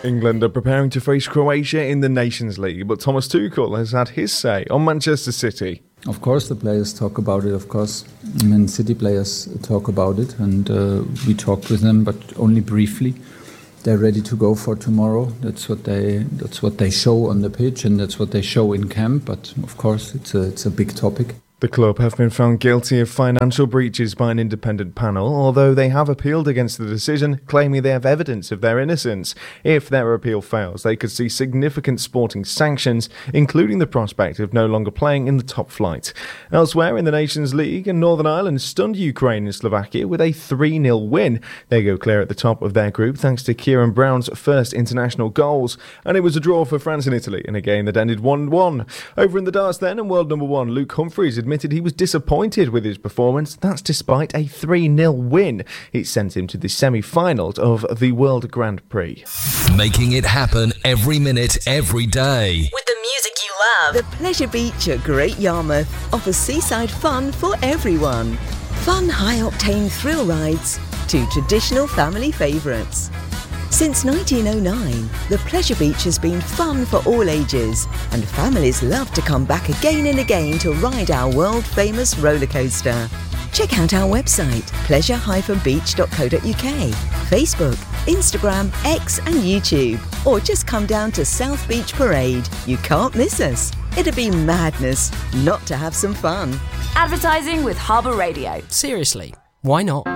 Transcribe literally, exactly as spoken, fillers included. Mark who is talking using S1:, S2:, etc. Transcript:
S1: England are preparing to face Croatia in the Nations League, but Thomas Tuchel has had his say on Manchester City.
S2: Of course, the players talk about it, of course. I mean, City players talk about it, and uh, we talked with them, but only briefly. They're ready to go for tomorrow. That's what they that's what they show on the pitch, and that's what they show in camp. But of course, it's a, it's a big topic.
S1: The club have been found guilty of financial breaches by an independent panel, although they have appealed against the decision, claiming they have evidence of their innocence. If their appeal fails, they could see significant sporting sanctions, including the prospect of no longer playing in the top flight. Elsewhere in the Nations League, Northern Ireland stunned Ukraine and Slovakia with a three nil win. They go clear at the top of their group thanks to Kieran Brown's first international goals. And it was a draw for France and Italy in a game that ended one one. Over in the darts then, and world number one, Luke Humphries admitted he was disappointed with his performance. That's despite a three nil win. It sent him to the semi-finals of the World Grand Prix.
S3: Making it happen every minute, every day.
S4: With the music you love. The Pleasure Beach at Great Yarmouth offers seaside fun for everyone. Fun high-octane thrill rides to traditional family favourites. Since nineteen oh nine, the Pleasure Beach has been fun for all ages, and families love to come back again and again to ride our world-famous roller coaster. Check out our website, pleasure dash beach dot co dot uk, Facebook, Instagram, X and YouTube, or just come down to South Beach Parade. You can't miss us. It'd be madness not to have some fun.
S5: Advertising with Harbour Radio.
S6: Seriously, why not?